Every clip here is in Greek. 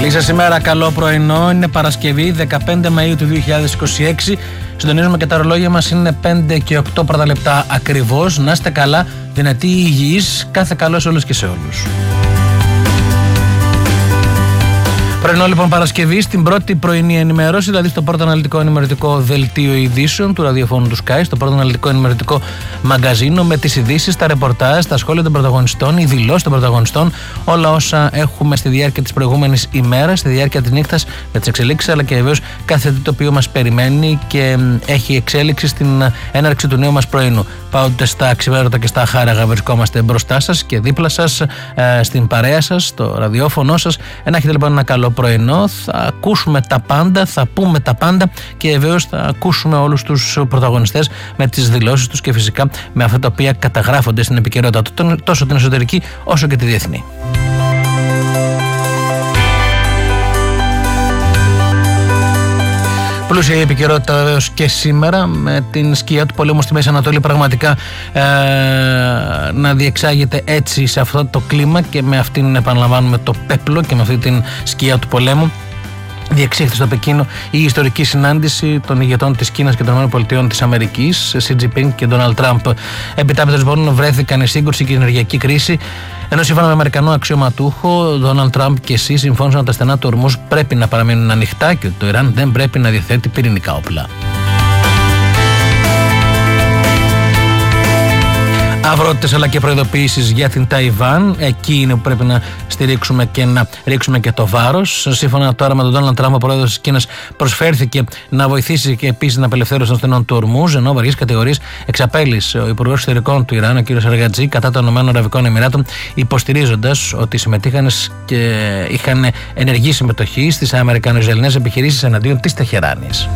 Καλή σας ημέρα, καλό πρωινό. Είναι Παρασκευή 15 Μαΐου του 2026. Συντονίζουμε και τα ρολόγια μας, είναι 5 και 8 πρώτα λεπτά ακριβώς. Να είστε καλά, δυνατοί, υγιείς, κάθε καλό σε όλους και σε όλους. Πρωινό λοιπόν Παρασκευή, στην πρώτη πρωινή ενημέρωση, δηλαδή στο πρώτο αναλυτικό ενημερωτικό δελτίο ειδήσεων του ραδιοφώνου του Sky, στο πρώτο αναλυτικό ενημερωτικό μαγκαζίνο με τις ειδήσεις, τα ρεπορτάζ, τα σχόλια των πρωταγωνιστών, οι δηλώσεις των πρωταγωνιστών, όλα όσα έχουμε στη διάρκεια της προηγούμενης ημέρας, στη διάρκεια της νύχτας, με τις εξελίξεις, αλλά και βεβαίως κάθε τι το οποίο μας περιμένει και έχει εξέλιξη στην έναρξη του νέου μας πρωινού. Πάντοτε στα ξημέρωτα και στα χάραγα βρισκόμαστε μπροστά σας και δίπλα σας, στην παρέα σας, στο ραδιόφωνο σας. Να έχετε λοιπόν ένα καλό πρωινό, θα ακούσουμε τα πάντα, θα πούμε τα πάντα και βεβαίως θα ακούσουμε όλους τους πρωταγωνιστές με τις δηλώσεις τους και φυσικά με αυτά τα οποία καταγράφονται στην επικαιρότητα τόσο την εσωτερική όσο και τη διεθνή. Πλούσια η επικαιρότητα βεβαίως και σήμερα, με την σκιά του πολέμου στη Μέση Ανατολή πραγματικά να διεξάγεται έτσι σε αυτό το κλίμα και με αυτήν επαναλαμβάνουμε το πέπλο και με αυτή την σκιά του πολέμου. Διεξήχθη στο Πεκίνο η ιστορική συνάντηση των ηγετών της Κίνας και των ΗΠΑ της Αμερικής, Xi Jinping και Donald Trump. Επιτάπητος λοιπόν βρέθηκαν η σύγκρουση και η ενεργειακή κρίση. Ενώ σύμφωνα με Αμερικανό αξιωματούχο, ο Donald Trump και Xi συμφώνησαν ότι τα στενά του ορμούς πρέπει να παραμείνουν ανοιχτά και ότι το Ιράν δεν πρέπει να διαθέτει πυρηνικά όπλα. Αυρότητες αλλά και προειδοποιήσεις για την Ταϊβάν. Εκεί είναι που πρέπει να στηρίξουμε και να ρίξουμε και το βάρος. Σύμφωνα τώρα με τον Ντόναλντ Τραμπ, ο πρόεδρος της Κίνας προσφέρθηκε να βοηθήσει και επίσης την απελευθέρωση των στενών του ορμούς, ενώ βαριές κατηγορίες εξαπέλυσε ο Υπουργός Εξωτερικών του Ιράν, ο κ. Αργατζή, κατά των ΗΠΑ, υποστηρίζοντας ότι συμμετείχαν και είχαν ενεργή συμμετοχή στις αμερικανοϊσραηλινές επιχειρήσεις εναντίον της Τεχεράνης.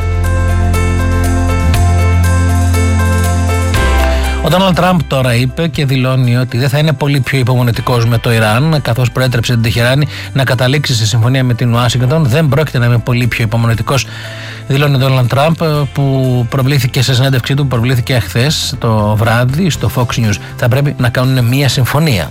Ο Ντόναλντ Τραμπ τώρα είπε και δηλώνει ότι δεν θα είναι πολύ πιο υπομονετικός με το Ιράν, καθώς προέτρεψε την Τεχεράνη να καταλήξει σε συμφωνία με την Ουάσιγκτον. Δεν πρόκειται να είναι πολύ πιο υπομονετικός, δηλώνει ο Ντόναλντ Τραμπ, που προβλήθηκε σε συνέντευξή του, που προβλήθηκε χθες το βράδυ στο Fox News. Θα πρέπει να κάνουν μια συμφωνία.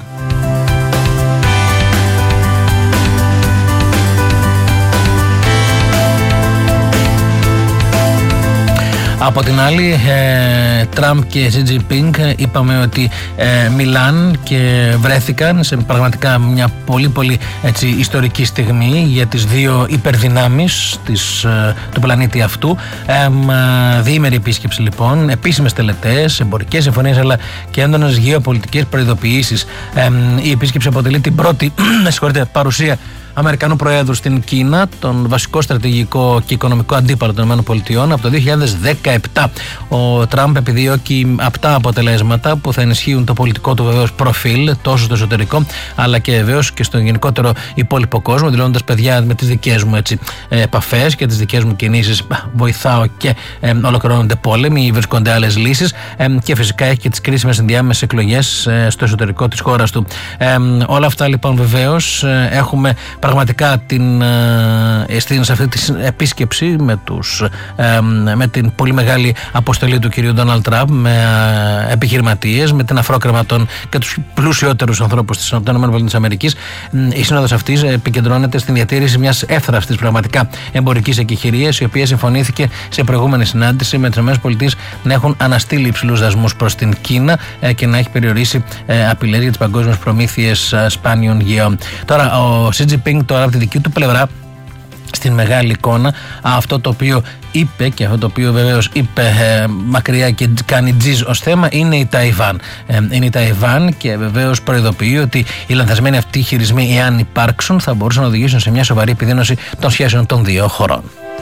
Από την άλλη, Τραμπ και Xi Jinping είπαμε ότι μιλάν και βρέθηκαν σε πραγματικά μια πολύ έτσι, ιστορική στιγμή για τις δύο υπερδυνάμεις του πλανήτη αυτού. Διήμερη επίσκεψη λοιπόν, επίσημες τελετές, εμπορικές συμφωνίες αλλά και έντονες γεωπολιτικές προειδοποιήσεις. Η επίσκεψη αποτελεί την πρώτη παρουσία Αμερικανού Προέδρου στην Κίνα, τον βασικό στρατηγικό και οικονομικό αντίπαλο των ΗΠΑ από το 2017. Ο Τραμπ επιδιώκει απτά αποτελέσματα που θα ενισχύουν το πολιτικό του βεβαίως προφίλ, τόσο στο εσωτερικό αλλά και βεβαίως και στον γενικότερο υπόλοιπο κόσμο, δηλώνοντας, παιδιά, με τις δικές μου επαφές και τις δικές μου κινήσεις βοηθάω και ολοκληρώνονται πόλεμοι ή βρίσκονται άλλες λύσεις, και φυσικά έχει και τις κρίσιμες ενδιάμεσες εκλογές στο εσωτερικό της χώρας του. Όλα αυτά λοιπόν βεβαίως έχουμε πραγματικά σε αυτή τη επίσκεψη με την πολύ μεγάλη αποστολή του κυρίου Ντόναλντ Τραμπ, με επιχειρηματίες, με την αφρόκρεμα και τους πλουσιότερους ανθρώπους της ΗΠΑ. Η σύνοδος αυτής επικεντρώνεται στην διατήρηση μιας εύθραυστης πραγματικά εμπορικής εκεχηρίας, η οποία συμφωνήθηκε σε προηγούμενη συνάντηση με τις ΗΠΑ να έχουν αναστείλει υψηλούς δασμούς προς την Κίνα και να έχει περιορίσει απειλές για τις παγκόσμιες προμήθειες σπάνιων γεών. Τώρα, ο Xi Jinping τώρα από τη δική του πλευρά, στην μεγάλη εικόνα, αυτό το οποίο είπε και αυτό το οποίο βεβαίως είπε μακριά και κάνει τζιζ ως θέμα είναι η Ταϊβάν. Είναι η Ταϊβάν και βεβαίως προειδοποιεί ότι οι λανθασμένοι αυτοί χειρισμοί, εάν υπάρξουν, θα μπορούσαν να οδηγήσουν σε μια σοβαρή επιδείνωση των σχέσεων των δύο χωρών.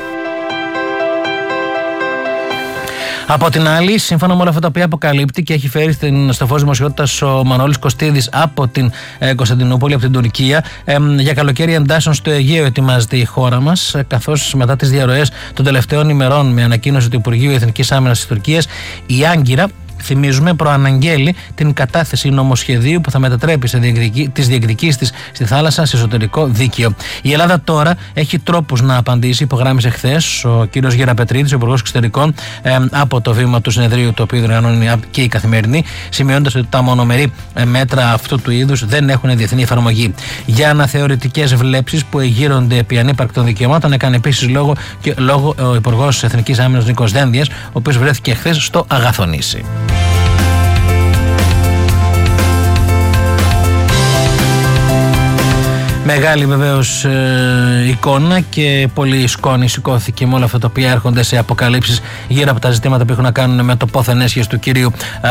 Από την άλλη, σύμφωνα με όλα αυτά τα οποία αποκαλύπτει και έχει φέρει στο φως δημοσιότητας ο Μανώλης Κωστίδης από την Κωνσταντινούπολη, από την Τουρκία, για καλοκαίρι εντάσσεων στο Αιγαίο ετοιμάζεται η χώρα μας, καθώς μετά τις διαρροές των τελευταίων ημερών με ανακοίνωση του Υπουργείου Εθνικής Άμυνας της Τουρκίας, η Άγκυρα θυμίζουμε, προαναγγέλει την κατάθεση νομοσχεδίου που θα μετατρέπει τις διεκδικήσεις της στη θάλασσα σε εσωτερικό δίκαιο. Η Ελλάδα τώρα έχει τρόπους να απαντήσει, υπογράμμισε χθες ο κύριος Γεραπετρίδης, ο Υπουργός Εξωτερικών, από το βήμα του συνεδρίου το οποίο διοργανώνει και η Καθημερινή, σημειώνοντας ότι τα μονομερή μέτρα αυτού του είδους δεν έχουν διεθνή εφαρμογή. Για αναθεωρητικές βλέψεις που εγείρονται επί ανύπαρκτων δικαιωμάτων έκανε επίσης λόγο ο Υπουργός Εθνικής Άμυνας Νίκος Δένδιας, ο οποίος βρέθηκε χθες στο Αγαθονήσι. Μεγάλη βεβαίως εικόνα και πολύ σκόνη σηκώθηκε με όλα αυτά τα οποία έρχονται σε αποκαλύψεις γύρω από τα ζητήματα που έχουν να κάνουν με το πόθεν έσχεση του κυρίου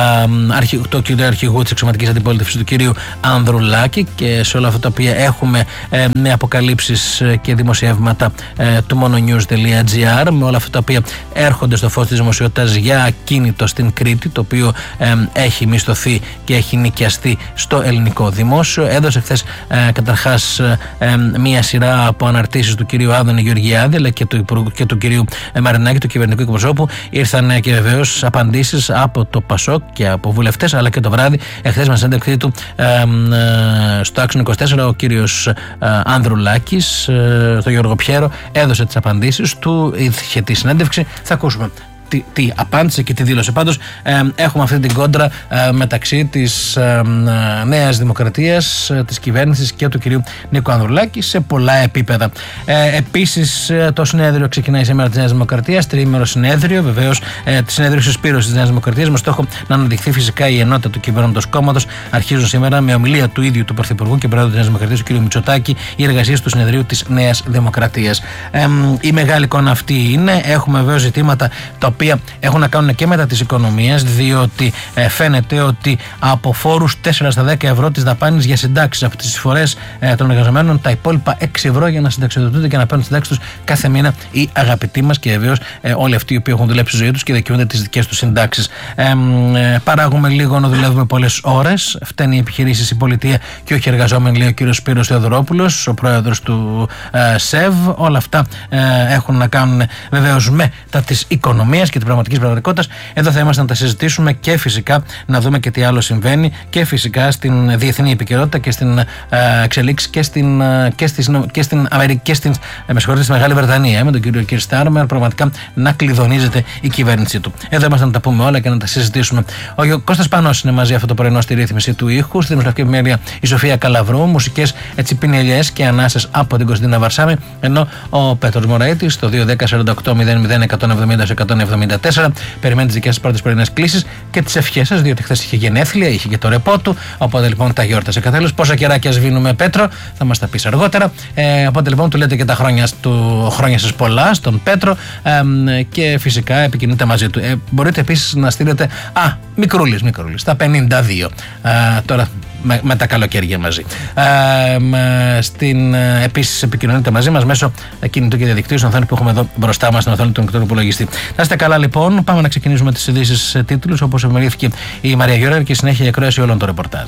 αρχηγού της εξωματικής αντιπολίτευσης του κυρίου Ανδρουλάκη και σε όλα αυτά τα οποία έχουμε με αποκαλύψεις και δημοσιεύματα του mononews.gr, με όλα αυτά τα οποία έρχονται στο φως της δημοσιότητας για ακίνητο στην Κρήτη, το οποίο έχει μισθωθεί και έχει νοικιαστεί στο ελληνικό δημόσιο. Έδωσε χθες καταρχάς μία σειρά από αναρτήσεις του κυρίου Άδωνη Γεωργιάδη αλλά και του κυρίου Μαρινάκη, του κυβερνητικού εκπροσώπου. Ήρθαν και βεβαίως απαντήσεις από το ΠΑΣΟΚ και από βουλευτές, αλλά και το βράδυ εχθές με συνέντευξή του στο Άξονα 24 ο κύριος Ανδρουλάκης, στο Γιώργο Πιέρο, έδωσε τις απαντήσεις του, είχε τη συνέντευξη. Θα ακούσουμε τι απάντησε και τι δήλωσε. Πάντως έχουμε αυτή την κόντρα μεταξύ της Νέας Δημοκρατίας, της κυβέρνησης και του κυρίου Νίκου Ανδρουλάκη σε πολλά επίπεδα. Επίσης το συνέδριο ξεκινάει σήμερα της Νέας Δημοκρατίας, τριήμερο συνέδριο, βεβαίως συνέδριο συσπήρωσης της Νέας Δημοκρατίας, με στόχο να αναδειχθεί φυσικά η ενότητα του κυβερνώντος κόμματος. Αρχίζουν σήμερα με ομιλία του ίδιου του Πρωθυπουργού και Πρόεδρου της Νέας Δημοκρατίας, του κ. Μητσοτάκη, οι εργασίες του συνεδρίου της Νέας Δημοκρατίας. Η μεγάλη εικόνα αυτή είναι, έχουμε βεβαίως ζητήματα τα οποία έχουν να κάνουν και μετά της οικονομίας, διότι φαίνεται ότι από φόρους 4 στα 10 ευρώ της δαπάνης για συντάξεις από τις εισφορές των εργαζομένων, τα υπόλοιπα 6 ευρώ για να συνταξιοδοτούνται και να παίρνουν συντάξεις τους κάθε μήνα οι αγαπητοί μας και βεβαίως όλοι αυτοί οι οποίοι έχουν δουλέψει τη ζωή τους και δικαιούνται τις δικές τους συντάξεις. Παράγουμε λίγο να δουλεύουμε πολλές ώρες. Φταίνει οι επιχειρήσεις, η πολιτεία και όχι οι εργαζόμενοι, λέει ο κύριος Σπύρος Θεοδωρόπουλος, ο πρόεδρος του ΣΕΒ. Όλα αυτά έχουν να κάνουν βεβαίως με τα της οικονομίας και την πραγματική πραγματικότητα. Εδώ θα είμαστε να τα συζητήσουμε και φυσικά να δούμε και τι άλλο συμβαίνει και φυσικά στην διεθνή επικαιρότητα και στην εξελίξη και στην Αμερική και στη Μεγάλη Βρετανία. Με τον κύριο Κίρ Στάρμερ πραγματικά να κλειδονίζεται η κυβέρνησή του. Εδώ είμαστε να τα πούμε όλα και να τα συζητήσουμε. Ο Κώστας Πανός είναι μαζί αυτό το πρωινό στη ρύθμιση του ήχου. Στη δημοσιογραφική επιμέλεια η Σοφία Καλαβρού. Μουσικές έτσι πινελιές και ανάσες από την Κωνσταντίνα Βαρσάμι. Ενώ ο Πέτρος Μωραήτης στο 210-48-00-174 περιμένει τις δικές σας πρώτες πρωινές κλήσεις και τις ευχές σας, διότι χθες είχε γενέθλια, είχε και το ρεπό του. Οπότε λοιπόν τα γιόρτασε κατέλους. Πόσα καιράκια σβήνουμε, Πέτρο, θα μας τα πεις αργότερα. Οπότε λοιπόν του λέτε και τα χρόνια σας πολλά στον Πέτρο και φυσικά επικοινωνείτε μαζί του. Μπορείτε επίσης να στείλετε μικρούλης, τα 52 τώρα με τα καλοκαίρια μαζί. Επίσης επικοινωνείτε μαζί μας μέσω κινητού και διαδικτύου στον οθόνη που έχουμε εδώ μπροστά μας, στην οθόνη του ηλεκτρονικού υπολογιστή. Να είστε καλά λοιπόν, πάμε να ξεκινήσουμε τις ειδήσεις τίτλους όπως επιμελήθηκε η Μαρία Γιώργα και συνέχεια η ακρόαση όλων των ρεπορτάζ.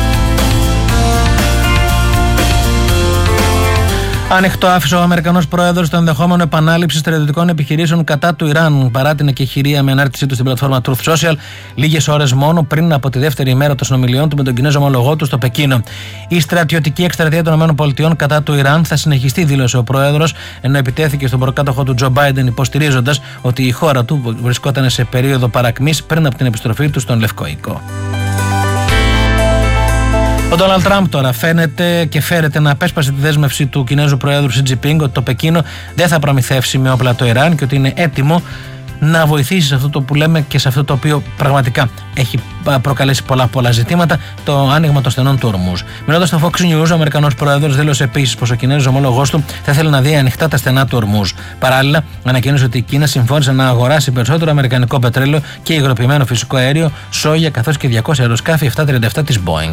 Ανοιχτό άφησε ο Αμερικανός πρόεδρος το ενδεχόμενο επανάληψη στρατιωτικών επιχειρήσεων κατά του Ιράν, παρά την εκεχηρία με ανάρτησή του στην πλατφόρμα Truth Social, λίγες ώρες μόνο πριν από τη δεύτερη ημέρα των συνομιλιών του με τον Κινέζο ομολογό του στο Πεκίνο. Η στρατιωτική εκστρατεία των ΗΠΑ κατά του Ιράν θα συνεχιστεί, δήλωσε ο πρόεδρος, ενώ επιτέθηκε στον προκάτοχο του Τζο Μπάιντεν, υποστηρίζοντας ότι η χώρα του βρισκόταν σε περίοδο παρακμής πριν από την επιστροφή του στον Λευκό Οίκο. Ο Ντόναλντ Τραμπ τώρα φαίνεται και φέρεται να απέσπασε τη δέσμευση του Κινέζου Προέδρου Σι Τζινπίνγκ ότι το Πεκίνο δεν θα προμηθεύσει με όπλα το Ιράν και ότι είναι έτοιμο να βοηθήσει σε αυτό το που λέμε και σε αυτό το οποίο πραγματικά έχει προκαλέσει πολλά ζητήματα, το άνοιγμα των στενών του Ορμούζ. Μιλώντας στο Fox News, ο Αμερικανός Πρόεδρος δήλωσε επίσης πως ο Κινέζος ομόλογός του θα ήθελε να δει ανοιχτά τα στενά του Ορμούζ. Παράλληλα, ανακοίνωσε ότι η Κίνα συμφώνησε να αγοράσει περισσότερο αμερικανικό πετρέλαιο και υγροποιημένο φυσικό αέριο, σόγια καθώς και 200 αεροσκάφη 737 της Boeing.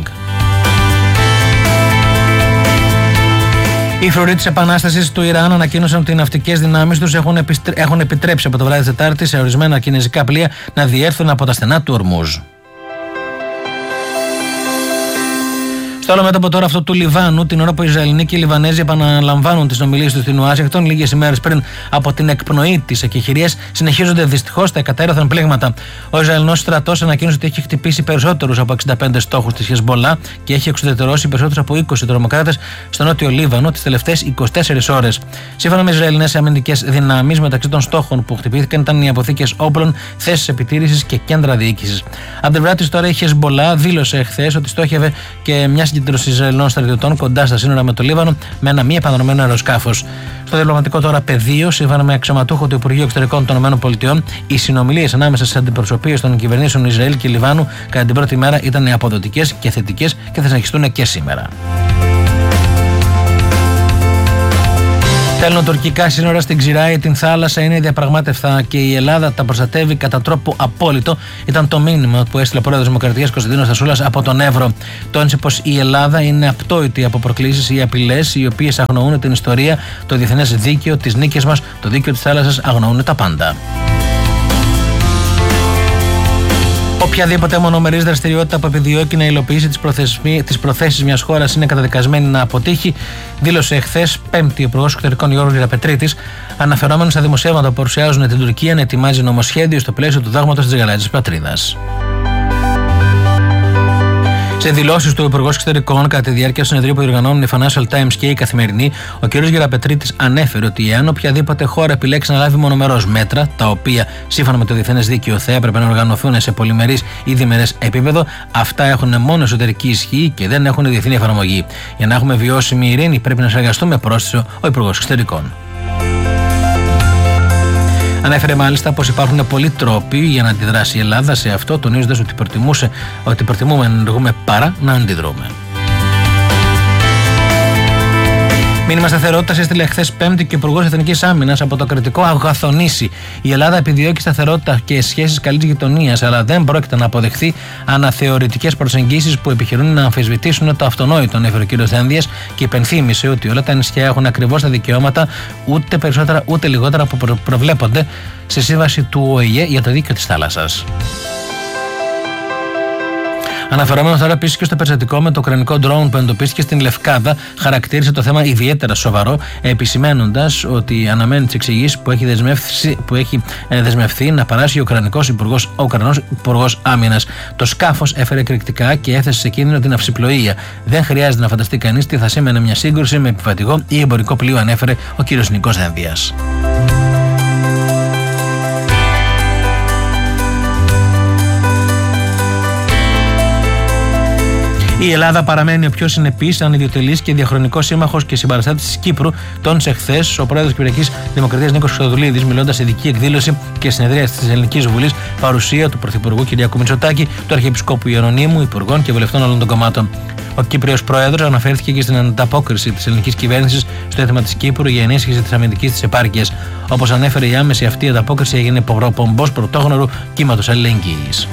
Οι φρουροί της Επανάστασης του Ιράν ανακοίνωσαν ότι οι ναυτικές δυνάμεις τους έχουν επιτρέψει από το βράδυ της Τετάρτης σε ορισμένα κινέζικα πλοία να διέρθουν από τα στενά του Ορμούζ. Στο άλλο μέτωπο τώρα αυτό του Λιβάνου, την ώρα που οι Ισραηλινοί και οι Λιβανέζοι επαναλαμβάνουν τις συνομιλίες τους στην Ουάσιγκτον, λίγες ημέρες πριν από την εκπνοή της εκεχηρίας, συνεχίζονται δυστυχώς τα εκατέρωθεν πλήγματα. Ο Ισραηλινός στρατός ανακοίνωσε ότι έχει χτυπήσει περισσότερους από 65 στόχους της Χεσμπολά και έχει εξουδετερώσει περισσότερους από 20 τρομοκράτες στο νότιο Λίβανο τις τελευταίες 24 ώρες. Σύμφωνα με Ισραηλινές αμυντικές δυνάμεις, μεταξύ των στόχων που χτυπήθηκαν ήταν οι αποθήκες όπλων, θέσεις επιτήρησης και κέντρα διοίκησης. Από την πλευρά της τώρα η Χεσμπολά δήλωσε εχθές ότι στόχευε και μια συγκέντρωση Ισραηλινών στρατιωτών κοντά στα σύνορα με το Λίβανο με ένα μη επανδρομένο αεροσκάφος. Στο διπλωματικό τώρα πεδίο, σύμφωνα με αξιωματούχο του Υπουργείου Εξωτερικών των ΗΠΑ, οι συνομιλίες ανάμεσα στις αντιπροσωπείες των κυβερνήσεων Ισραήλ και Λιβάνου κατά την πρώτη μέρα ήταν αποδοτικές και θετικές και θα συνεχιστούν και σήμερα. Στέλνουν τουρκικά σύνορα στην Ξηράη, την θάλασσα είναι διαπραγμάτευτα και η Ελλάδα τα προστατεύει κατά τρόπο απόλυτο. Ήταν το μήνυμα που έστειλε ο πρόεδρος Δημοκρατίας Κωνσταντίνος Στασούλας από τον Εύρο. Τόνισε πως η Ελλάδα είναι απτόητη από προκλήσεις ή απειλές οι οποίες αγνοούν την ιστορία, το διεθνές δίκαιο, τις νίκες μας, το δίκαιο της θάλασσας, αγνοούν τα πάντα. Οποιαδήποτε μονομερής δραστηριότητα που επιδιώκει να υλοποιήσει τις προθέσεις μιας χώρας είναι καταδικασμένη να αποτύχει, δήλωσε εχθές Πέμπτη ο Υπουργός Εξωτερικών Γιώργος Γεραπετρίτης, αναφερόμενος στα δημοσιεύματα που παρουσιάζουν την Τουρκία να ετοιμάζει νομοσχέδιο στο πλαίσιο του δόγματος της γαλάζιας πατρίδας. Σε δηλώσεις του Υπουργός Εξωτερικών κατά τη διάρκεια του συνεδρίου που διοργανώνουν οι Financial Times και η Καθημερινή, ο κ. Γεραπετρίτης ανέφερε ότι εάν οποιαδήποτε χώρα επιλέξει να λάβει μονομερώς μέτρα, τα οποία σύμφωνα με το διεθνές δίκαιο θα έπρεπε να οργανωθούν σε πολυμερής ή διμερές επίπεδο, αυτά έχουν μόνο εσωτερική ισχύ και δεν έχουν διεθνή εφαρμογή. Για να έχουμε βιώσιμη ειρήνη, πρέπει να συνεργαστούμε, πρόσθεσε ο Υπουργός Εξωτερικών. Ανέφερε μάλιστα πως υπάρχουν πολλοί τρόποι για να αντιδράσει η Ελλάδα σε αυτό, τονίζοντας ότι προτιμούμε να ενεργούμε παρά να αντιδρούμε. Μήνυμα σταθερότητας έστειλε χθες Πέμπτη και ο Υπουργός Εθνικής Άμυνας από το κρατικό Αγαθονήσι. Η Ελλάδα επιδιώκει σταθερότητα και σχέσεις καλής γειτονίας, αλλά δεν πρόκειται να αποδεχθεί αναθεωρητικές προσεγγίσεις που επιχειρούν να αμφισβητήσουν το αυτονόητο, ανέφερε ο κ. Δένδιας και υπενθύμησε ότι όλα τα νησιά έχουν ακριβώς τα δικαιώματα, ούτε περισσότερα ούτε λιγότερα που προβλέπονται σε σύμβαση του ΟΗΕ για το δίκαιο της θάλασσας. Αναφερόμενο τώρα επίσης και στο περιστατικό με το ουκρανικό ντρόουν που εντοπίστηκε στην Λευκάδα, χαρακτήρισε το θέμα ιδιαίτερα σοβαρό, επισημένοντας ότι αναμένει τις εξηγήσεις που έχει δεσμευθεί να παράσει ο Ουκρανός Υπουργός Άμυνας. Το σκάφος έφερε εκρηκτικά και έθεσε σε κίνδυνο την αυσιπλοεία. Δεν χρειάζεται να φανταστεί κανείς τι θα σήμαινε μια σύγκρουση με επιβατικό ή εμπορικό πλοίο, ανέφερε ο κ. Νικός Δένδιας. Η Ελλάδα παραμένει ο πιο συνεπής, ανιδιοτελής και διαχρονικός σύμμαχος και συμπαραστάτης της Κύπρου, τόνισε χθες ο πρόεδρος της Κυπριακής Δημοκρατίας Νίκος Χριστοδουλίδης, μιλώντας σε ειδική εκδήλωση και συνεδρία της Ελληνικής Βουλής, παρουσία του Πρωθυπουργού κ. Μητσοτάκη, του Αρχιεπισκόπου Ιερονύμου, υπουργών και βουλευτών όλων των κομμάτων. Ο Κύπριος Πρόεδρος αναφέρθηκε και στην ανταπόκριση της ελληνικής κυβέρνησης στο αίτημα της Κύπρου για ενίσχυση της αμυντικής της επάρκειας. Όπως ανέφερε, η άμεση αυτή ανταπόκριση έγινε πομπός πρωτόγνωρου κύματος αλληλεγγύης.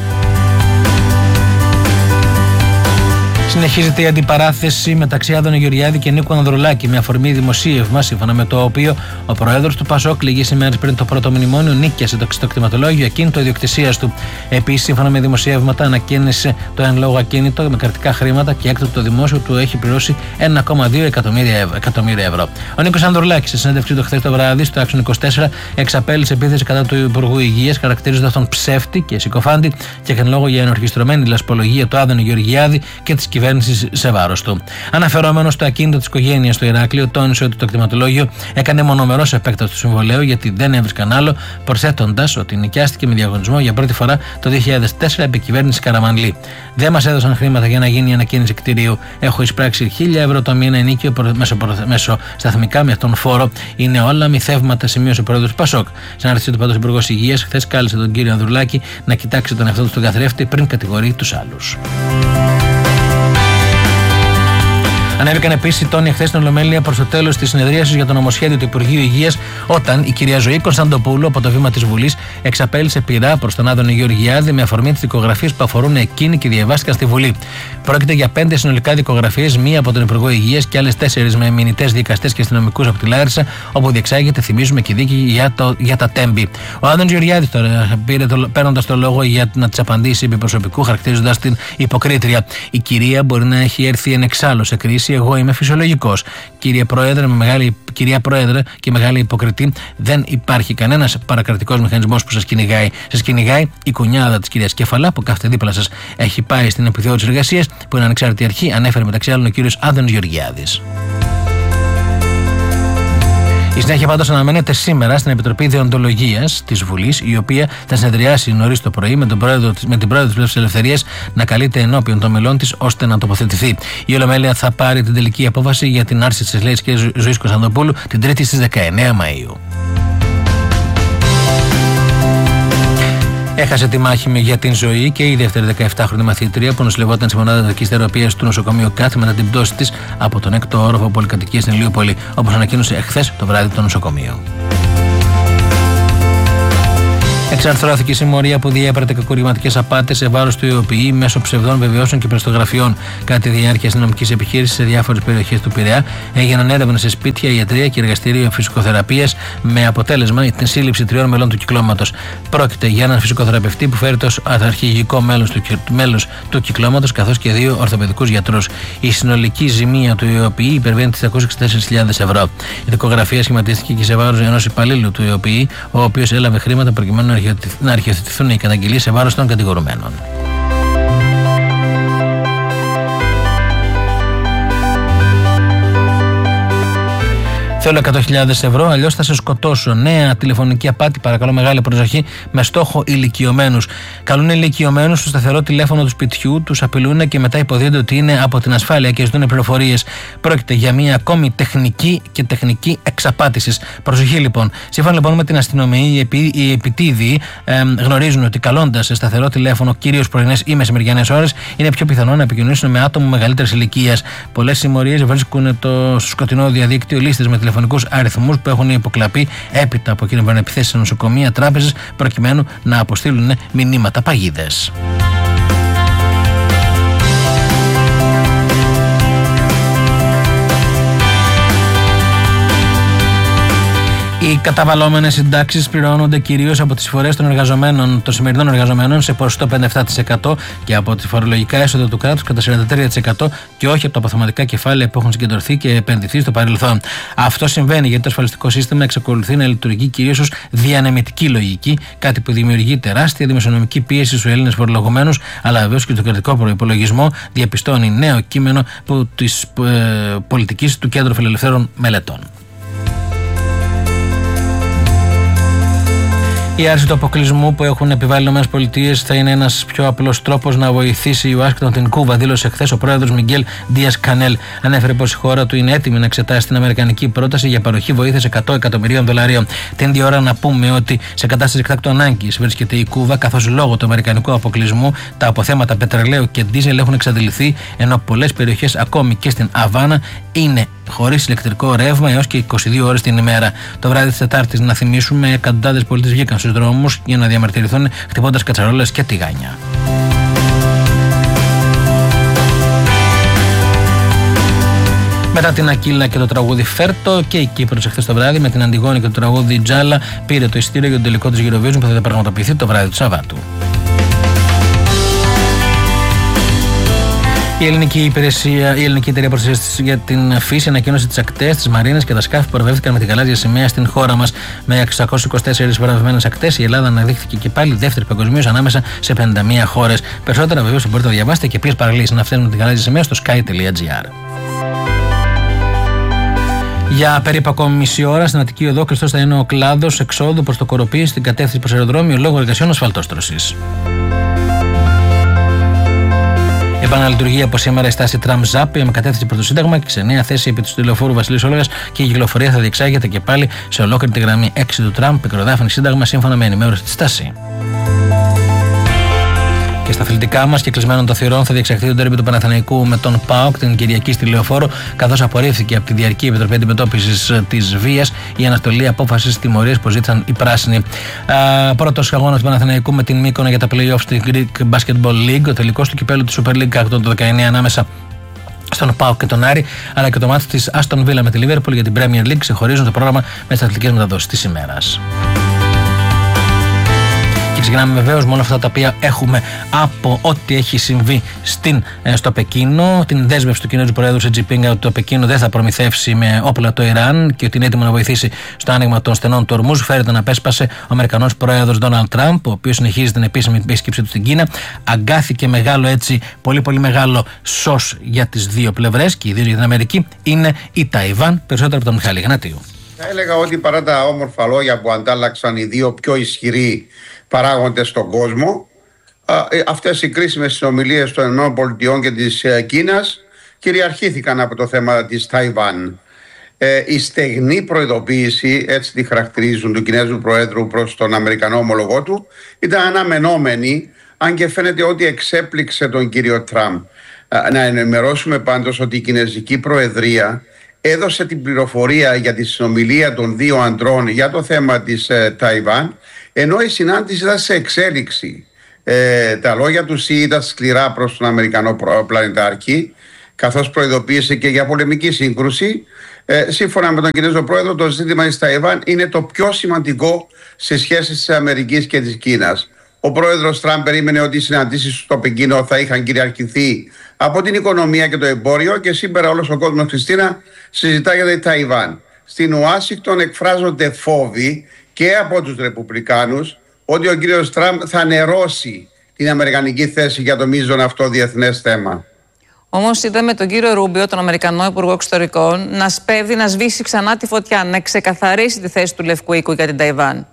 Συνεχίζεται η αντιπαράθεση μεταξύ Άδωνη Γεωργιάδη και Νίκου Ανδρουλάκη με αφορμή δημοσίευμα, σύμφωνα με το οποίο ο πρόεδρος του ΠΑΣΟΚ λίγες ημέρες πριν το πρώτο μνημόνιο νίκιασε το κτηματολόγιο ακίνητο ιδιοκτησίας του. Επίσης, σύμφωνα με δημοσιεύματα, ανακαίνισε το εν λόγω ακίνητο με κρατικά χρήματα και έκτοτε το δημόσιο του έχει πληρώσει 1,2 εκατομμύρια ευρώ. Ο Νίκος Ανδρουλάκης, σε συνέντευξή του χθες το βράδυ στο Άξιον 24, εξαπέλυσε επίθεση κατά του Υπουργού Υγείας, χαρακτηρίζοντας τον ψεύτη και συκοφάντη και εν λόγω για ενορχιστρωμένη λασπολογία του Άδωνη Γεωργιάδη και της κυβέρνησης σε βάρος του. Αναφερόμενο στο ακίνητο της οικογένειας στο Ηράκλειο, τόνισε ότι το κτηματολόγιο έκανε μονομερός επέκταση του συμβολέου γιατί δεν έβρισκαν άλλο, προσθέτοντας ότι νοικιάστηκε με διαγωνισμό για πρώτη φορά το 2004 επί κυβέρνηση Καραμανλή. Δεν μας έδωσαν χρήματα για να γίνει η ανακαίνιση κτηρίου. Έχω εισπράξει 1.000 ευρώ το μήνα ενίκιο μεσοσταθμικά με τον φόρο. Είναι όλα μυθεύματα, σημείωσε ο πρόεδρος Πασόκ. Σε ανάρτησή του πάντως Υπουργός Υγείας χθες κάλεσε τον κύριο Ανδρουλάκη να κοιτάξει τον εαυτό του στον καθρέφτη πριν κατηγορεί τους άλλους. Ανέβηκαν επίσης οι τόνοι χθες στην Ολομέλεια προς το τέλος της συνεδρίασης για το νομοσχέδιο του Υπουργείου Υγείας, όταν η κυρία Ζωή Κωνσταντοπούλου από το βήμα της Βουλής εξαπέλυσε πειρά προς τον Άδωνη Γεωργιάδη με αφορμή τις δικογραφίες που αφορούν εκείνη και διαβάστηκαν στη Βουλή. Πρόκειται για 5 συνολικά δικογραφίες, μία από τον Υπουργό Υγείας και άλλες 4 με μηνυτές δικαστές και αστυνομικούς από τη Λάρισα, όπου διεξάγεται, θυμίζουμε, και δίκη για τα Τέμπη. Ο Άδωνης Γεωργιάδης τώρα παίρνοντας το λόγο για να της απαντήσει επί προσωπικού, χαρακτηρίζοντας την υποκρίτρια. Η κυρία μπορεί να έχει έρθει εξάλλου σε κρίση. Εγώ είμαι φυσιολογικός. Κυρία Πρόεδρε και μεγάλη υποκριτή, δεν υπάρχει κανένας παρακρατικός μηχανισμός που σας κυνηγάει. Σας κυνηγάει η κουνιάδα της κυρίας Κεφαλά που κάθεται δίπλα σας. Έχει πάει στην επιθεώρηση εργασίας που είναι ανεξάρτητη αρχή, ανέφερε μεταξύ άλλων ο κύριος Άδωνης Γεωργιάδης. Η συνέχεια πάντως αναμένεται σήμερα στην Επιτροπή Δεοντολογίας της Βουλής, η οποία θα συνεδριάσει νωρίς το πρωί με την πρόεδρο της Πλεύσης Ελευθερίας να καλείται ενώπιον των μελών της ώστε να τοποθετηθεί. Η Ολομέλεια θα πάρει την τελική απόφαση για την άρση της Λέης και Ζωής Κωνσταντοπούλου την Τρίτη στις 19 Μαΐου. Έχασε τη μάχη για την ζωή και η δεύτερη 17χρονη μαθήτρια που νοσηλευόταν σε μονάδα δυτικής θεραπείας του νοσοκομείου ΚΑΘ μετά την πτώση της από τον 6ο όροφο πολυκατοικίας στην Ηλιούπολη, όπως ανακοίνωσε εχθές το βράδυ το νοσοκομείο. Εξαρθρώθηκε η συμμορία που διέπρατε κακουργηματικές απάτες σε βάρος του ΙΟΠΗ μέσω ψευδών βεβαιώσεων και πλαστογραφιών. Κατά τη διάρκεια αστυνομικής επιχείρησης σε διάφορες περιοχές του Πειραιά, έγιναν έρευνες σε σπίτια, ιατρεία και εργαστηρίο φυσικοθεραπείας με αποτέλεσμα την σύλληψη 3 μελών του κυκλώματος. Πρόκειται για έναν φυσικοθεραπευτή που φέρεται ως αρχηγικό μέλος του κυκλώματος, καθώς και 2 ορθοπαιδικούς γιατρούς. Η συνολική ζημία του ΙΟΠΗ υπερβαίνει τις 364.000 ευρώ. Η δικογραφία σχηματίστηκε και σε βάρος ενός υπαλλήλου του ΙΟΠΗ, ο οποίος έλαβε χρήματα προκειμένου να αρχιοθετηθούν οι καταγγελίες σε βάρος των κατηγορουμένων. Θέλω 100.000 ευρώ, αλλιώς θα σε σκοτώσω. Νέα τηλεφωνική απάτη, παρακαλώ μεγάλη προσοχή, με στόχο ηλικιωμένους. Καλούν ηλικιωμένους στο σταθερό τηλέφωνο του σπιτιού, τους απειλούν και μετά υποδίονται ότι είναι από την ασφάλεια και ζητούν πληροφορίες. Πρόκειται για μια ακόμη τεχνική εξαπάτησης. Προσοχή λοιπόν. Σύμφωνα λοιπόν με την αστυνομία, οι επιτίδιοι γνωρίζουν ότι καλώντας σε σταθερό τηλέφωνο, κυρίως πρωινές ή μεσημεριανές ώρες, είναι πιο πιθανό να επικοινωνήσουν με άτομο μεγαλύτερης ηλικίας. Πολλές συμμορίες βρίσκουν στο σκοτεινό διαδίκτυο λίστες με τηλεφωνικούς αριθμούς που έχουν υποκλαπεί έπειτα από κοινωνικές επιθέσεις σε νοσοκομεία, τράπεζες, προκειμένου να αποστείλουν μηνύματα παγίδες. Οι καταβαλλόμενες συντάξεις πληρώνονται κυρίως από τις εισφορές των σημερινών εργαζομένων σε ποσοστό 57% και από τις φορολογικά έσοδα του κράτους κατά 43% και όχι από τα αποθεματικά κεφάλαια που έχουν συγκεντρωθεί και επενδυθεί στο παρελθόν. Αυτό συμβαίνει γιατί το ασφαλιστικό σύστημα εξακολουθεί να λειτουργεί κυρίως ως διανεμητική λογική, κάτι που δημιουργεί τεράστια δημοσιονομική πίεση στους Έλληνες φορολογουμένους, αλλά βεβαίως και το κρατικό προϋπολογισμό, διαπιστώνει νέο κείμενο της πολιτικής του Κέντρου Φιλελευθέρων Μελετών. Η άρση του αποκλεισμού που έχουν επιβάλει οι ΗΠΑ θα είναι ένας πιο απλός τρόπος να βοηθήσει η Ουάσιγκτον την Κούβα, δήλωσε χθες ο πρόεδρος Μιγγέλ Ντίας Κανέλ. Ανέφερε πως η χώρα του είναι έτοιμη να εξετάσει την αμερικανική πρόταση για παροχή βοήθειας $100 εκατομμυρίων. Την ίδια ώρα να πούμε ότι σε κατάσταση εκτάκτου ανάγκης βρίσκεται η Κούβα, καθώς λόγω του αμερικανικού αποκλεισμού τα αποθέματα πετρελαίου και ντίζελ έχουν εξαντληθεί, ενώ πολλές περιοχές, ακόμη και στην Αβάνα, είναι χωρίς ηλεκτρικό ρεύμα έως και 22 ώρες την ημέρα. Το βράδυ της Τετάρτης, να θυμίσουμε, εκατοντάδες πολίτες βγήκαν στους δρόμους για να διαμαρτυρηθούν χτυπώντας κατσαρόλες και τηγάνια. Μετά την Ακύλα και το τραγούδι Φέρτο, και η Κύπρος εχθές το βράδυ με την Αντιγόνη και το τραγούδι Τζάλα πήρε το εισιτήριο για τον τελικό της Eurovision που θα πραγματοποιηθεί το βράδυ του Σαββάτου. Η ελληνική εταιρεία προστασίας για την φύση ανακοίνωσε τις ακτές, τις μαρίνες και τα σκάφη που παραβεύτηκαν με τη γαλάζια σημαία στην χώρα μας. Με 624 παραβευμένες ακτές, η Ελλάδα αναδείχθηκε και πάλι δεύτερη παγκοσμίως ανάμεσα σε 51 χώρες. Περισσότερα βεβαίως μπορείτε να διαβάσετε και ποιες παραλίες αναφέρουν τη γαλάζια σημαία στο sky.gr. Για περίπου ακόμη μισή ώρα στην Αττική Οδό κλειστός θα είναι ο κλάδος εξόδου προς το Κοροπή στην κατεύθυνση προς αεροδρόμιο λόγω εργασιών ασφαλτόστρωσης. Επαναλειτουργεί από σήμερα η στάση τραμ-ζάπ με κατεύθυνση προς το Σύνταγμα και σε νέα θέση επί του τηλεοφόρου Βασιλής Όλγας, και η κυκλοφορία θα διεξάγεται και πάλι σε ολόκληρη τη γραμμή 6 του τραμ, Πικροδάφνη Σύνταγμα, σύμφωνα με ενημέρωση της στάση. Και στα αθλητικά μας και κλεισμένων των θυρών θα διεξαχθεί το ντέρμπι του Παναθηναϊκού με τον ΠΑΟΚ την Κυριακή στη Λεωφόρο, καθώς απορρίφθηκε από τη Διαρκή Επιτροπή Αντιμετώπισης της Βίας η αναστολή απόφασης τιμωρίας που ζήτησαν οι πράσινοι. Πρώτος αγώνας του Παναθηναϊκού με την Μύκονα για τα play-off στη Greek Basketball League, ο τελικός του κυπέλλου της Super League το 19 ανάμεσα στον ΠΑΟΚ και τον Άρη, αλλά και το μάτι της Aston Villa με τη Liverpool για την Premier League ξεχωρίζουν το πρόγραμμα με τις αθλητικές μεταδόσεις της ημέρας. Ξεκινάμε βεβαίως με όλα αυτά τα οποία έχουμε από ό,τι έχει συμβεί στο Πεκίνο. Την δέσμευση του Κινέζου Προέδρου Xi Jinping ότι το Πεκίνο δεν θα προμηθεύσει με όπλα το Ιράν και ότι είναι έτοιμο να βοηθήσει στο άνοιγμα των στενών του Ορμούζ. Φέρεται να απέσπασε ο Αμερικανός Πρόεδρος Ντόναλντ Τραμπ, ο οποίος συνεχίζει την επίσημη επίσκεψή του στην Κίνα. Αγκάθηκε μεγάλο έτσι, πολύ μεγάλο σως για τις δύο πλευρές και ιδίως για την Αμερική είναι η Ταϊβάν. Περισσότερο από τον Μιχάλη Γνατίου. Θα έλεγα ότι παρά τα όμορφα λόγια που αντάλλαξαν οι δύο πιο ισχυροί παράγοντες στον κόσμο, αυτές οι κρίσιμες συνομιλίες των ΗΠΑ και της Κίνας κυριαρχήθηκαν από το θέμα της Ταϊβάν. Η στεγνή προειδοποίηση, έτσι τη χαρακτηρίζουν, του Κινέζου Προέδρου προς τον Αμερικανό ομολογό του ήταν αναμενόμενη, αν και φαίνεται ότι εξέπληξε τον κύριο Τραμπ. Να ενημερώσουμε πάντως ότι η Κινέζικη Προεδρία έδωσε την πληροφορία για τη συνομιλία των δύο αντρών για το θέμα της Ταϊβάν, ενώ η συνάντηση ήταν σε εξέλιξη. Τα λόγια του Σι ήταν σκληρά προς τον Αμερικανό πλανητάρχη, καθώς προειδοποίησε και για πολεμική σύγκρουση. Σύμφωνα με τον Κινέζο Πρόεδρο, το ζήτημα της Ταϊβάν είναι το πιο σημαντικό σε σχέσεις της Αμερικής και της Κίνας. Ο πρόεδρος Τραμπ περίμενε ότι οι συναντήσεις στο Πεκίνο θα είχαν κυριαρχηθεί από την οικονομία και το εμπόριο και σήμερα όλος ο κόσμος, Χριστίνα, συζητά για τη Ταϊβάν. Στην Ουάσιγκτον εκφράζονται φόβοι και από τους Ρεπουμπλικάνους ότι ο κύριος Τραμπ θα νερώσει την αμερικανική θέση για το μείζον αυτό διεθνές θέμα. Όμως είδαμε τον κύριο Ρούμπιο, τον Αμερικανό Υπουργό Εξωτερικών, να σπέβδει να σβήσει ξανά τη φωτιά, να ξεκαθαρίσει τη θέση του Λευκού Οίκου για την Ταϊβάν.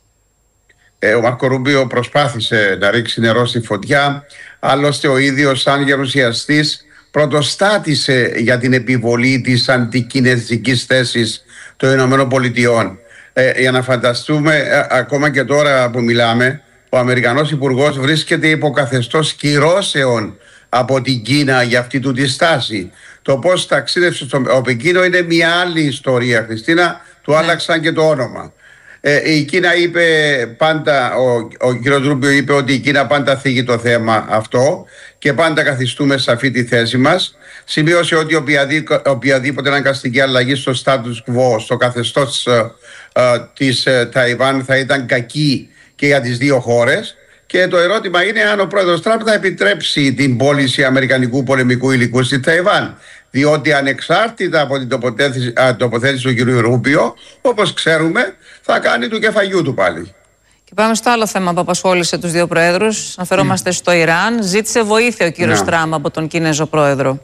Ο Μάρκο Ρούμπιο προσπάθησε να ρίξει νερό στη φωτιά, άλλωστε ο ίδιος σαν γερουσιαστής πρωτοστάτησε για την επιβολή της αντικινεζικής θέσης των ΗΠΑ. Για να φανταστούμε, ακόμα και τώρα που μιλάμε, ο Αμερικανός Υπουργός βρίσκεται υπό καθεστώς κυρώσεων από την Κίνα για αυτή του τη στάση. Το πώς ταξίδευσε στο Πεκίνο είναι μια άλλη ιστορία, Χριστίνα, του άλλαξαν και το όνομα. Η Κίνα είπε πάντα, ο κ. Ρούμπιο είπε ότι η Κίνα πάντα θίγει το θέμα αυτό και πάντα καθιστούμε σε αυτή τη θέση μας. Σημείωσε ότι οποιαδήποτε αναγκαστική αλλαγή στο status quo, στο καθεστώς της Ταϊβάν θα ήταν κακή και για τις δύο χώρες. Και το ερώτημα είναι αν ο πρόεδρος Τραμπ θα επιτρέψει την πώληση αμερικανικού πολεμικού υλικού στη Ταϊβάν. Διότι ανεξάρτητα από την τοποθέτηση του κ. Ρούμπιο, όπως ξέρουμε, θα κάνει του κεφαγιού του πάλι. Και πάμε στο άλλο θέμα που απασχόλησε τους δύο προέδρους. Αναφερόμαστε στο Ιράν. Ζήτησε βοήθεια ο κύριος Τραμπ από τον Κινέζο πρόεδρο.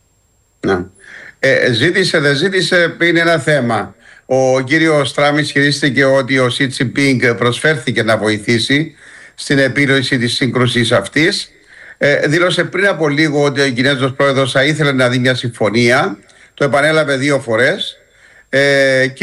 Ζήτησε, δεν ζήτησε, είναι ένα θέμα. Ο κύριος Τραμπ ισχυρίστηκε ότι ο Σι Τζινπίνγκ προσφέρθηκε να βοηθήσει στην επίλυση της σύγκρουσης αυτής. Δήλωσε πριν από λίγο ότι ο Κινέζος πρόεδρος θα ήθελε να δει μια συμφωνία. Το επανέλαβε 2 φορές και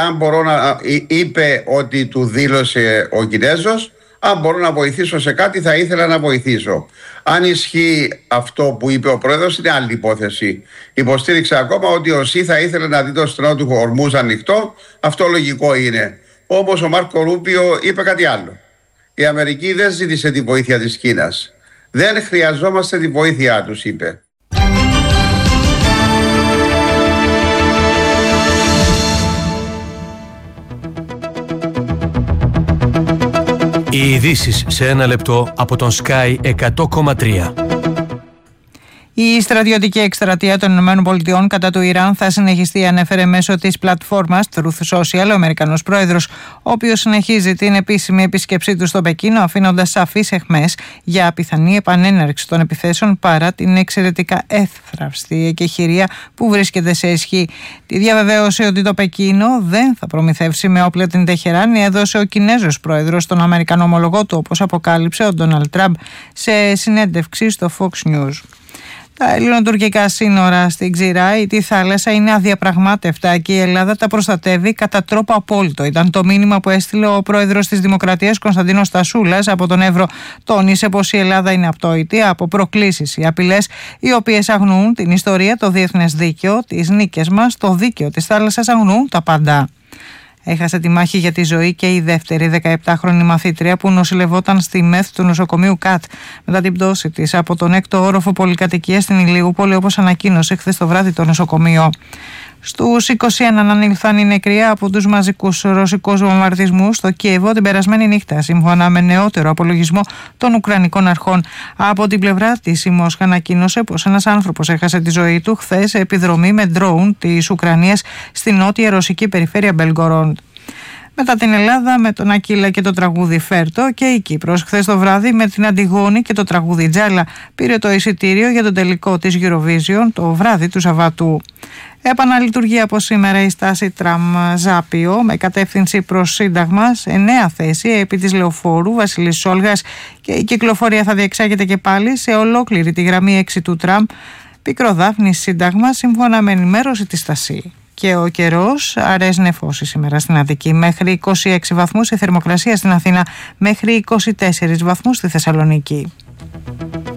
είπε ότι του δήλωσε ο Κινέζος, αν μπορώ να βοηθήσω σε κάτι θα ήθελα να βοηθήσω. Αν ισχύει αυτό που είπε ο πρόεδρος είναι άλλη υπόθεση. Υποστήριξε ακόμα ότι ο Σι θα ήθελε να δει το στενό του Ορμούζ ανοιχτό. Αυτό λογικό είναι. Όμως ο Μάρκο Ρούμπιο είπε κάτι άλλο. Η Αμερική δεν ζήτησε τη βοήθεια της Κίνας. Δεν χρειαζόμαστε τη βοήθειά τους, είπε. Οι ειδήσεις σε 1 λεπτό από τον Sky 100,3. Η στρατιωτική εκστρατεία των ΗΠΑ κατά του Ιράν θα συνεχιστεί, ανέφερε μέσω της πλατφόρμας Truth Social ο Αμερικανός πρόεδρος, ο οποίος συνεχίζει την επίσημη επίσκεψή του στο Πεκίνο, αφήνοντας σαφείς αιχμές για πιθανή επανέναρξη των επιθέσεων παρά την εξαιρετικά εύθραυστη εκεχηρία που βρίσκεται σε ισχύ. Τη διαβεβαίωση ότι το Πεκίνο δεν θα προμηθεύσει με όπλα την Τεχεράνη έδωσε ο Κινέζος πρόεδρος στον Αμερικανό ομολογό του, όπως αποκάλυψε ο Ντόναλντ Τραμπ σε συνέντευξη στο Fox News. Τα ελληνοτουρκικά σύνορα στην Ξηρά ή τη θάλασσα είναι αδιαπραγμάτευτα και η Ελλάδα τα προστατεύει κατά τρόπο απόλυτο. Ήταν το μήνυμα που έστειλε ο πρόεδρος της Δημοκρατίας Κωνσταντίνος Τασούλας από τον Εύρο. Τόνισε πως η Ελλάδα είναι απτόητη από προκλήσεις ή απειλές οι οποίες αγνοούν την ιστορία, το διεθνές δίκαιο, τις νίκες μας, το δίκαιο της θάλασσας, αγνοούν τα πάντα. Έχασε τη μάχη για τη ζωή και η δεύτερη 17χρονη μαθήτρια που νοσηλευόταν στη ΜΕΘ του νοσοκομείου ΚΑΤ μετά την πτώση της από τον 6ο όροφο πολυκατοικίας στην Ηλιούπολη, όπως ανακοίνωσε χθες το βράδυ το νοσοκομείο. Στους 21 ανήλθαν οι νεκροί από τους μαζικούς ρωσικούς βομβαρδισμούς στο Κίεβο την περασμένη νύχτα, σύμφωνα με νεότερο απολογισμό των Ουκρανικών αρχών. Από την πλευρά της, η Μόσχα ανακοίνωσε πως ένας άνθρωπος έχασε τη ζωή του χθες σε επιδρομή με ντρόουν της Ουκρανίας στη νότια ρωσική περιφέρεια Μπελγκορόντ. Μετά την Ελλάδα με τον Ακύλα και το τραγούδι Φέρτο, και η Κύπρος χθες το βράδυ με την Αντιγόνη και το τραγούδι Τζάλα πήρε το εισιτήριο για τον τελικό της Eurovision το βράδυ του Σαββάτου. Επαναλειτουργεί από σήμερα η στάση Τραμ-Ζάπιο με κατεύθυνση προς Σύνταγμα σε νέα θέση επί της Λεωφόρου Βασιλής Σόλγας, και η κυκλοφορία θα διεξάγεται και πάλι σε ολόκληρη τη γραμμή 6 του Τραμ Πικροδάφνη Σύνταγμα, σύμφωνα με ενημέρωση της Στασί. Και ο καιρός, αραιές νεφώσει σήμερα στην Αττική, μέχρι 26 βαθμούς η θερμοκρασία στην Αθήνα, μέχρι 24 βαθμούς στη Θεσσαλονίκη.